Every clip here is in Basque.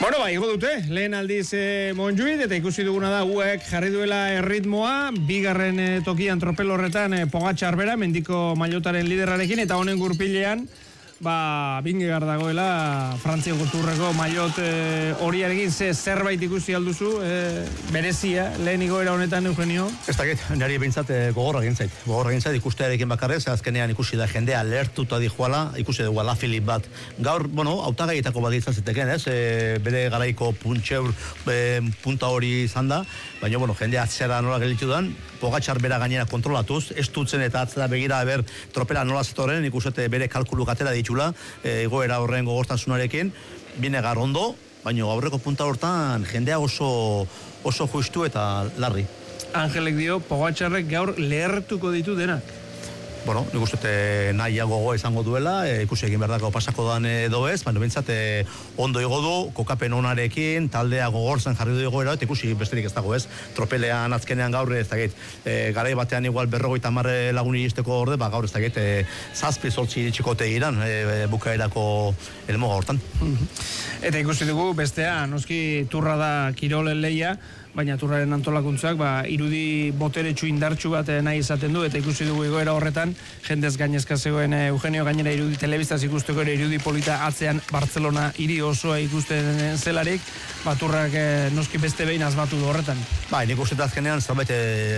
Bueno, igo dute, lehen aldiz Montjuïc, eta ikusi duguna da UAEk jarri duela erritmoa, bigarren tokian tropel horretan Pogačar bera, mendiko mailotaren liderarekin, eta honen gurpilean, Vingegaard dagoela, Frantziako turreko mailot horiarekin, zerbait ikusi alduzu, berezia, lehen igoera honetan, Eugenio? Ez dakit, niri bintzat gogorra gintzait, ikustearekin bakarrez, azkenean ikusi da jendea lertuta dijoala, ikusi dugu Alaphilippe bat. Gaur, hautagaietako bat izan ziteken, bere garaiko puntxeur punta hori izan da, baina, jendea atzera nola gelitu dan, Pogačar bera gainera kontrolatuz, ez dutzen eta atzera begira tropela nola zetoren, ikusete bere kalkulu gatera ditula, egoera horren gogortasunarekin, Vingegaard ondo, baina aurreko punta hortan jendea oso justu eta larri. Angelek dio, Pogačarrek gaur lehertuko ditu denak. Nik uste nahiago gogoa izango duela, ikusi egin berdako pasako dan edo ez, baina bintzat ondo igo du, kokapen onarekin, taldea gogortzen jarri du egoera, eta ikusi besterik ez dago ez, tropelean azkenean gaur ez dakit, garai batean igual 50 lagun iristeko orde, gaur ez dakit, 7-8 iritsikote iran, bukaerako helmuga hortan. Eta ikusi dugu bestea, noski turra da kirolen leia, baina turraren antolakuntzak irudi boteretsu indartsu bat nahi izaten du, eta ikusi dugu egoera horretan, jendez gainezka zegoen Eugenio, gainera irudi telebistaz ikusteko ere irudi polita atzean Bartzelona hiri osoa ikusten zelarik, turrak noski beste behin azbatu du horretan. Nik uste azkenean zerbait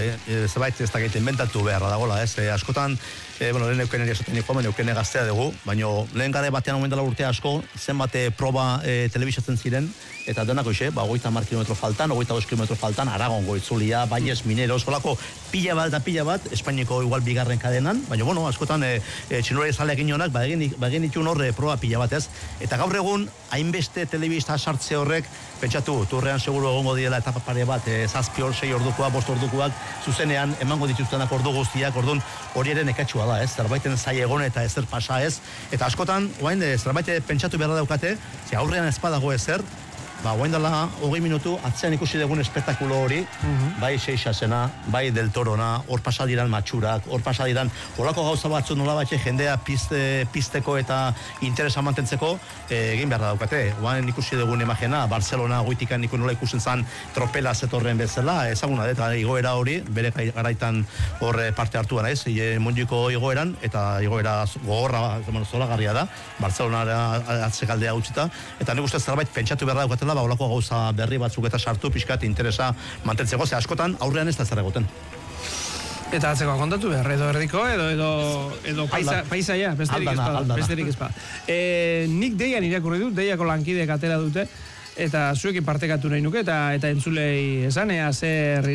ez dakit inventatu beharra dagoela, ez? Askotan, lehen eukene esaten nikomen, eukene gaztea dugu, baina lehen gare batean omen dela urte asko, zenbat proba telebisatzen ziren, eta denako ise, 30 kilometro faltan, 22 kilometro faltan, Aragongo itzulia, Valles, Mineros, holako pila bat, Espainiko igual bigarren kadenan, baina, askotan txinurari zaleak inonak, bagin itun horre proba pila bat ez, eta gaur egun, hainbeste telebista sartze horrek, pentsatu, turrean seguru egongo diela etapa pare bat, 7-6 ordukoak, 5 ordukoak, zuzenean emango dituztenak ordu guztiak, orduan hori ere nekatxua da, ez, zerbaiten zai egon eta ezer pasa ez, eta askotan, zerbait pentsatu behar daukate, ze aurrean ez badago ezer, guain dela 20 minutu, atzean ikusi dugun espektakulo hori, bai Seixasena, bai Del Torona, hor pasadiran matxurak, hor pasadiran, horako gauza batzu nola batxe jendea pizteko eta interesa mantentzeko egin behar daukate. Guain ikusi dugun imagena, Barcelona goitikan nola ikusten zan tropela zetorren bezala, ezaguna, eta igoera hori, bere garaitan hor parte hartu naiz, Montjuïko igoeran, eta igoera gogorra zoragarria da, Barcelona atzekaldea utzita, eta nik uste zerbait pentsatu behar daukatela, olako gauza berri batzuk eta sartu pixkat interesa mantentzeko, ze askotan aurrean ez da zer egoten. Eta atzekoa kontatu behar, edo erdiko, edo paisaia, besterik ezpa. Nik deian irakurri dut, deiako lankideek atera dute, eta zuekin partekatu nahi nuke, eta entzulei esan, zer